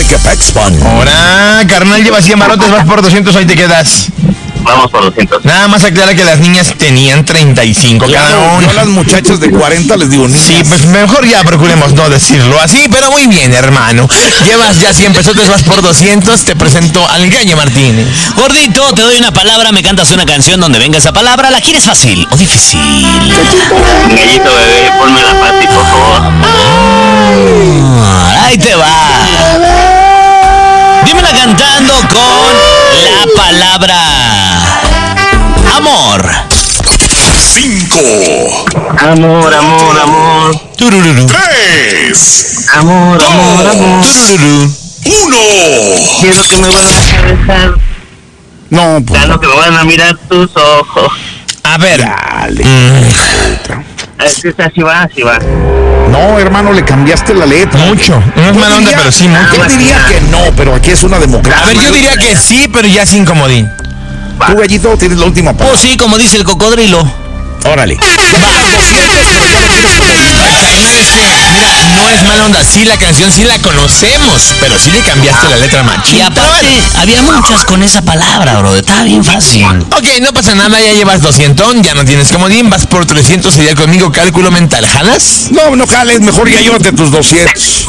Tequepexpan. Ahora, carnal, lleva 100 barotes, vas por 200, ahí te quedas. Vamos por 200. Nada más aclara que las niñas tenían 35 cada Claro, una. yo a las muchachas de 40 les digo niñas. Sí, pues mejor ya procuremos no decirlo así, pero muy bien, hermano. Llevas ya 100 pesos, vas por 200, te presento al Gallo Martínez. Gordito, te doy una palabra, me cantas una canción donde venga esa palabra. ¿La quieres fácil o difícil? Gallito bebé, ponme la fácil, por favor. Ahí te va. Dímela cantando con la palabra amor. 5, Amor, amor, amor. Turururu. 3, Amor, amor, amor. Turururu. 1. Quiero que me vuelvan a besar. No, pues. Quiero que me vuelvan a mirar tus ojos. A ver. Dale. Es que así va, así va. No, hermano, le cambiaste la letra. Mucho. No es mala onda, pero sí mucho. Yo diría que no, pero aquí es una democracia. A ver, yo diría que sí, pero ya sin comodín. Va. Tú, Gallito, tienes la última palabra. Pues sí, como dice el cocodrilo. Órale. Carnal, es que, mira, no es mala onda. Sí, la canción sí la conocemos, pero sí le cambiaste la letra Y machita. aparte, había muchas con esa palabra, bro. Estaba bien fácil. Ok, no pasa nada, ya llevas 200, ya no tienes comodín, vas por 300, sería conmigo cálculo mental. ¿Jalas? No, no jales, mejor ya llévate tus 200.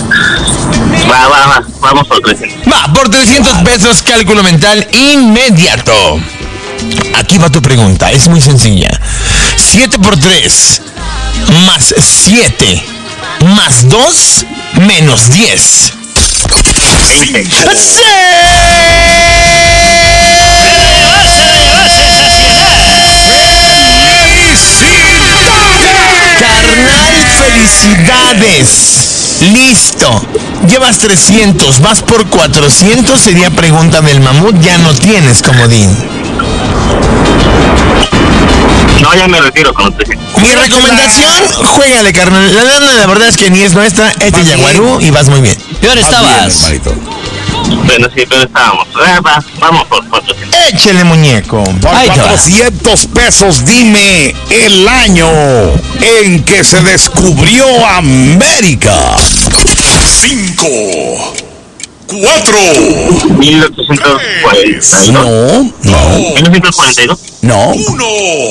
Va. Vamos por 300. Va, por 300 pesos, cálculo mental inmediato. Aquí va tu pregunta, es muy sencilla. 7 por 3 más 7 más 2 menos 10. 20. ¡Sí! Carnal, felicidades. Listo. Llevas 300, vas por 400, sería pregunta del mamut, ya no tienes comodín. No, ya me retiro con los 300. Mi recomendación, juégale, carnal. La lana, la verdad es que ni es nuestra, es de Vas Yaguarú bien. y vas muy bien. Peor estabas. Bueno, sí, pero estábamos. Vamos por 400. Échele, muñeco. Por Ahí te va. 400 pesos, dime el año en que se descubrió América. 5, 4. 1842. No. 1942. No. 1.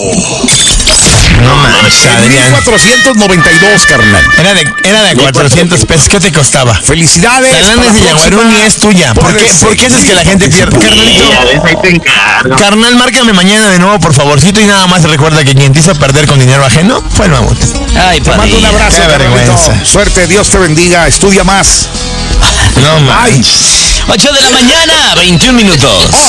No manches, Adrián. 1492, carnal. Era de 400 pesos. ¿Qué te costaba? Felicidades. La lana es de Yaguarú ni es tuya. ¿Por qué haces que la gente pierda? Carnalito, Ya ves, ahí te encargo. carnal, márcame mañana de nuevo, por favorcito. Y nada más recuerda que quien te hizo perder con dinero ajeno fue el mamut. Ay, Te mando un padre. abrazo, Qué carnalito. vergüenza. Suerte, Dios te bendiga. Estudia más. No Ay. manches. 8 de la mañana, 21 minutos.